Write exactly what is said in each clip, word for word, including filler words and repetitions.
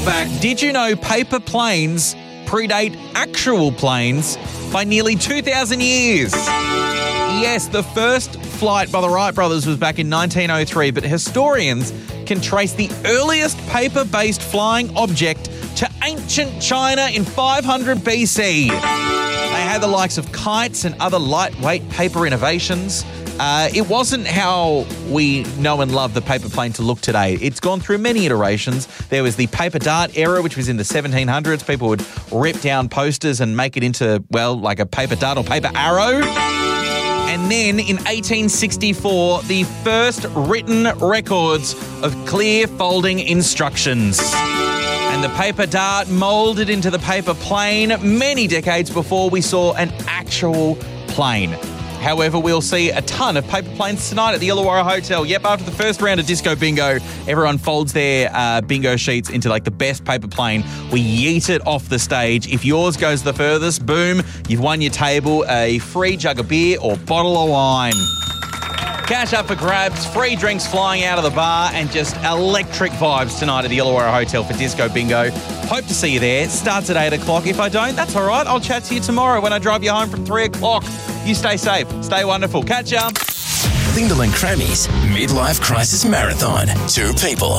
fact, did you know paper planes predate actual planes by nearly two thousand years? Yes, the first flight by the Wright brothers was back in nineteen oh three, but historians can trace the earliest paper-based flying object to ancient China in five hundred B C. They had the likes of kites and other lightweight paper innovations. Uh, it wasn't how we know and love the paper plane to look today. It's gone through many iterations. There was the paper dart era, which was in the seventeen hundreds. People would rip down posters and make it into, well, like a paper dart or paper arrow. And then in eighteen sixty-four, the first written records of clear folding instructions. And the paper dart moulded into the paper plane many decades before we saw an actual plane. However, we'll see a ton of paper planes tonight at the Illawarra Hotel. Yep, after the first round of Disco Bingo, everyone folds their uh, bingo sheets into like the best paper plane. We yeet it off the stage. If yours goes the furthest, boom, you've won your table a free jug of beer or bottle of wine. Cash up for grabs, free drinks flying out of the bar, and just electric vibes tonight at the Illawarra Hotel for Disco Bingo. Hope to see you there. Starts at eight o'clock. If I don't, that's all right. I'll chat to you tomorrow when I drive you home from three o'clock. You stay safe. Stay wonderful. Catch ya. Lyndall and Crammy's Midlife Crisis Marathon. Two people.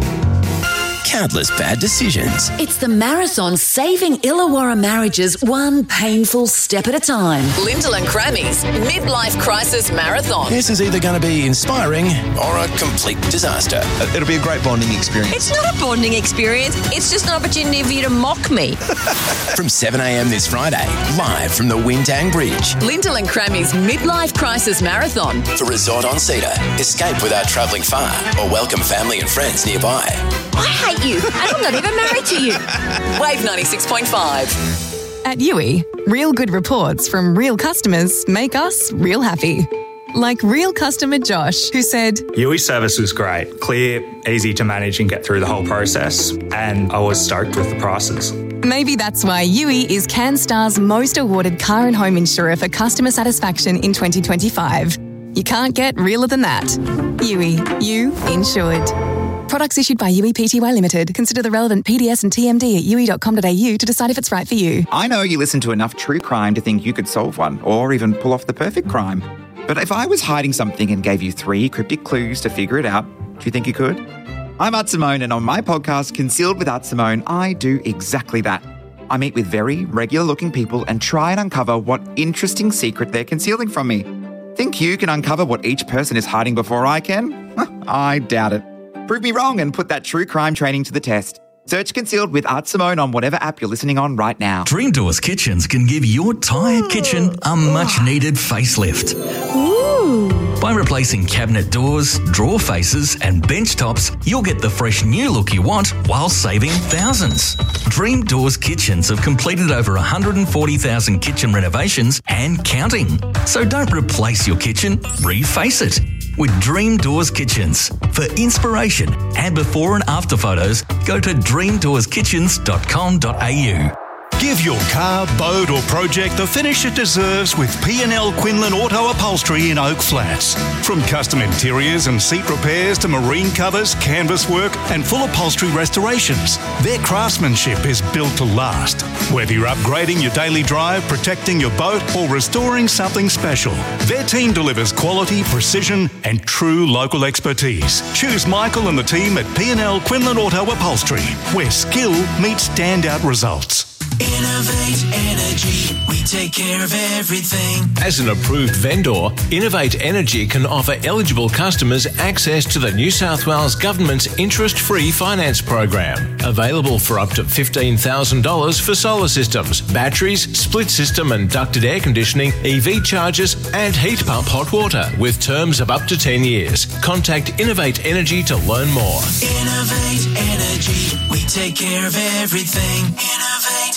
Countless bad decisions. It's the marathon saving Illawarra marriages one painful step at a time. Lyndall and Crammy's Midlife Crisis Marathon. This is either going to be inspiring or a complete disaster. It'll be a great bonding experience. It's not a bonding experience. It's just an opportunity for you to mock me. From seven a.m. this Friday, live from the Wintang Bridge. Lyndall and Crammy's Midlife Crisis Marathon. For Resort on Cedar, escape without travelling far or welcome family and friends nearby. I hate you, and I'm not even married to you. Wave ninety-six point five. At Yui, real good reports from real customers make us real happy. Like real customer Josh, who said, Yui service was great, clear, easy to manage and get through the whole process, and I was stoked with the prices. Maybe that's why Yui is CanStar's most awarded car and home insurer for customer satisfaction in twenty twenty-five. You can't get realer than that. Yui, you insured. Products issued by Yui Pty Limited. Consider the relevant P D S and T M D at yui dot com dot a u to decide if it's right for you. I know you listen to enough true crime to think you could solve one, or even pull off the perfect crime. But if I was hiding something and gave you three cryptic clues to figure it out, do you think you could? I'm Art Simone, and on my podcast, Concealed with Art Simone, I do exactly that. I meet with very regular-looking people and try and uncover what interesting secret they're concealing from me. Think you can uncover what each person is hiding before I can? I doubt it. Prove me wrong and put that true crime training to the test. Search Concealed with Art Simone on whatever app you're listening on right now. Dream Doors Kitchens can give your tired kitchen a much-needed facelift. Ooh. By replacing cabinet doors, drawer faces and bench tops, you'll get the fresh new look you want while saving thousands. Dream Doors Kitchens have completed over one hundred forty thousand kitchen renovations and counting. So don't replace your kitchen, reface it. With Dream Doors Kitchens. For inspiration and before and after photos, go to dream doors kitchens dot com dot a u. Give your car, boat or project the finish it deserves with P and L Quinlan Auto Upholstery in Oak Flats. From custom interiors and seat repairs to marine covers, canvas work and full upholstery restorations, their craftsmanship is built to last. Whether you're upgrading your daily drive, protecting your boat or restoring something special, their team delivers quality, precision and true local expertise. Choose Michael and the team at P and L Quinlan Auto Upholstery, where skill meets standout results. Innovate Energy, we take care of everything. As an approved vendor, Innovate Energy can offer eligible customers access to the New South Wales Government's interest-free finance program. Available for up to fifteen thousand dollars for solar systems, batteries, split system and ducted air conditioning, E V chargers and heat pump hot water with terms of up to ten years. Contact Innovate Energy to learn more. Innovate Energy, we take care of everything. Innovate.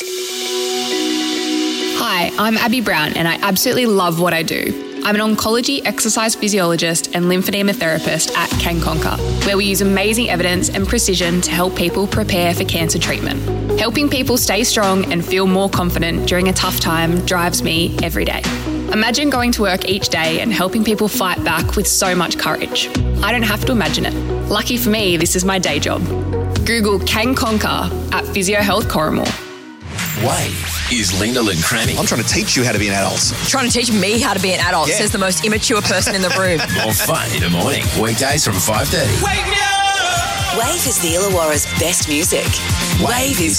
Hi, I'm Abby Brown and I absolutely love what I do. I'm an oncology exercise physiologist and lymphedema therapist at CanConquer, where we use amazing evidence and precision to help people prepare for cancer treatment. Helping people stay strong and feel more confident during a tough time drives me every day. Imagine going to work each day and helping people fight back with so much courage. I don't have to imagine it. Lucky for me, this is my day job. Google Can Conquer at Physio Health Corrimal. Wave is Lyndall and Cranny. I'm trying to teach you how to be an adult. Trying to teach me how to be an adult, Yeah. says the most immature person in the room. More fun in the morning. Weekdays from five thirty. Wave is the Illawarra's best music. Wave is